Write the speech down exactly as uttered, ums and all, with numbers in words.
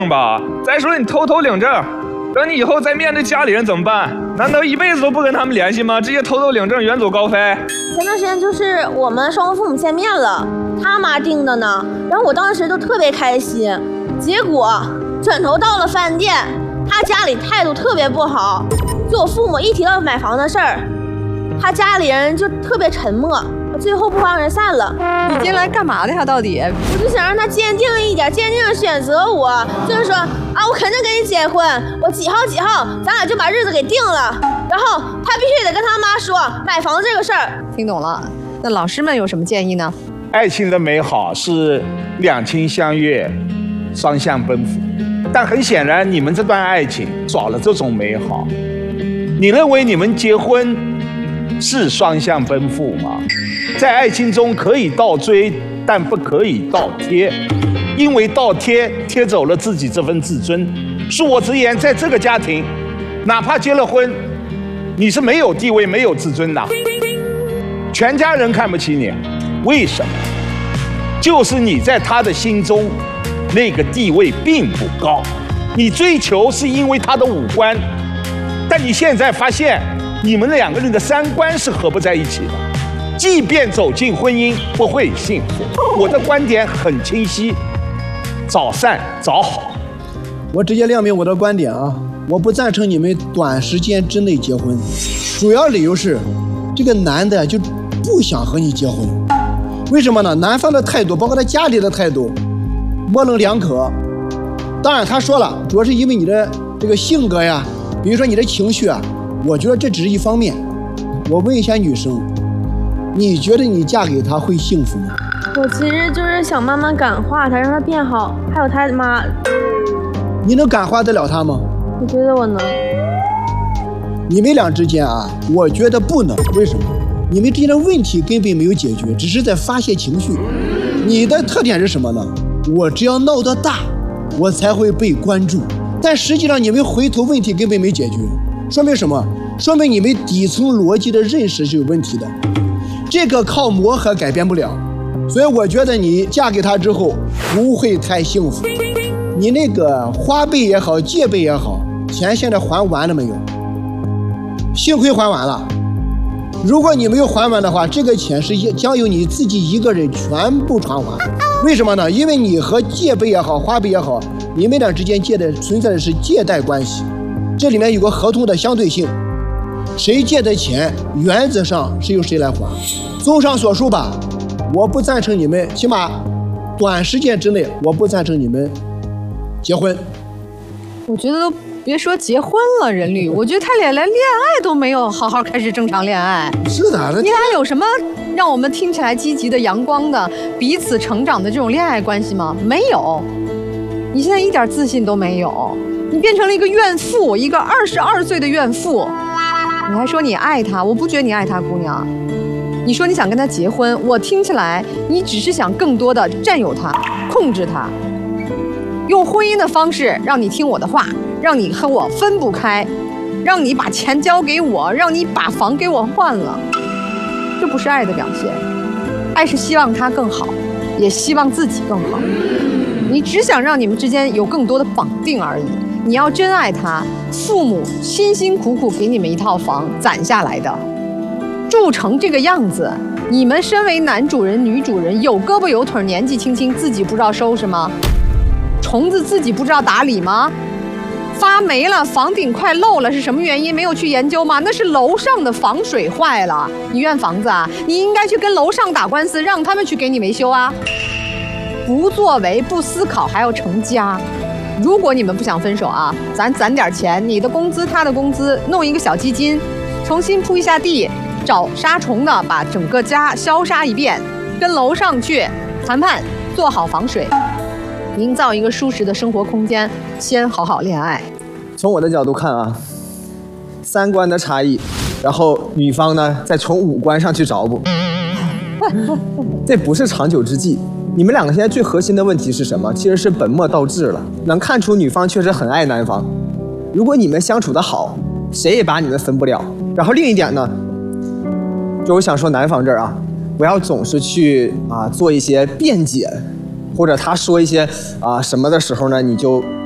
吧。再说你偷偷领证，等你以后再面对家里人怎么办？难道一辈子都不跟他们联系吗？直接偷偷领证，远走高飞？ 前段时间就是我们双方父母见面了，他妈定的呢，然后我当时就特别开心，结果转头到了饭店，他家里态度特别不好，就我父母一提到买房的事儿，他家里人就特别沉默，最后不欢而散了。 你进来干嘛的呀？到底？ 我就想让他坚定一点，坚定的选择我，就是说啊，我肯定跟你结婚，我几号几号，咱俩就把日子给定了。然后他必须得跟他妈说买房这个事儿。 听懂了。那老师们有什么建议呢？ 爱情的美好是两情相悦，双向奔赴，但很显然，你们这段爱情少了这种美好。你认为你们结婚是双向奔赴吗？在爱情中可以倒追，但不可以倒贴，因为倒贴贴走了自己这份自尊。恕我直言，在这个家庭，哪怕结了婚，你是没有地位、没有自尊的，全家人看不起你。为什么？就是你在他的心中那个地位并不高，你追求是因为他的五官，但你现在发现你们两个人的三观是合不在一起的，即便走进婚姻不会幸福。我的观点很清晰，早散早好。 我直接亮明我的观点啊，我不赞成你们短时间之内结婚，主要理由是这个男的就不想和你结婚。为什么呢？男方的态度，包括他家里的态度，模棱两可。当然他说了，主要是因为你的这个性格呀，比如说你的情绪啊，我觉得这只是一方面。我问一下女生，你觉得你嫁给他会幸福吗？ 我其实就是想慢慢感化他，让他变好。还有他妈， 你能感化得了他吗？ 我觉得我能。 你们俩之间啊，我觉得不能。为什么？你们之间的问题根本没有解决，只是在发泄情绪。你的特点是什么呢？我只要闹得大，我才会被关注。但实际上你们回头问题根本没解决，说明什么？说明你们底层逻辑的认识是有问题的。这个靠磨合改变不了，所以我觉得你嫁给他之后不会太幸福。你那个花呗也好，借呗也好，钱现在还完了没有？幸亏还完了。如果你没有还完的话，这个钱是将由你自己一个人全部偿还。为什么呢？因为你和借呗也好，花呗也好，你们俩之间借的存在的是借贷关系，这里面有个合同的相对性，谁借的钱原则上是由谁来还。综上所述吧，我不赞成你们，起码短时间之内我不赞成你们结婚。 我觉得都别说结婚了，任律，我觉得他连连恋爱都没有好好开始正常恋爱。 是的， 你俩有什么让我们听起来积极的、阳光的、彼此成长的这种恋爱关系吗？没有。你现在一点自信都没有，你变成了一个怨妇，一个二十二岁的怨妇。你还说你爱他，我不觉得你爱他，姑娘。你说你想跟他结婚，我听起来你只是想更多的占有他、控制他，用婚姻的方式让你听我的话，让你和我分不开，让你把钱交给我，让你把房给我换了。这不是爱的表现，爱是希望他更好，也希望自己更好。你只想让你们之间有更多的绑定而已。你要真爱他，父母辛辛苦苦给你们一套房攒下来的，住成这个样子，你们身为男主人女主人，有胳膊有腿，年纪轻轻，自己不知道收拾吗？虫子自己不知道打理吗？发霉了，房顶快漏了，是什么原因？没有去研究吗？那是楼上的防水坏了。你怨房子啊？你应该去跟楼上打官司，让他们去给你维修啊！不作为，不思考，还要成家。如果你们不想分手啊，咱攒点钱，你的工资，他的工资，弄一个小基金，重新铺一下地，找杀虫的把整个家消杀一遍，跟楼上去谈判，做好防水。营造一个舒适的生活空间，先好好恋爱。 从我的角度看啊，三观的差异，然后女方呢再从五官上去找补，这不是长久之计。你们两个现在最核心的问题是什么？其实是本末倒置了。能看出女方确实很爱男方，如果你们相处得好，谁也把你们分不了。然后另一点呢，就我想说男方这儿啊，不要总是去啊做一些辩解。或者他说一些啊什么的时候呢，你就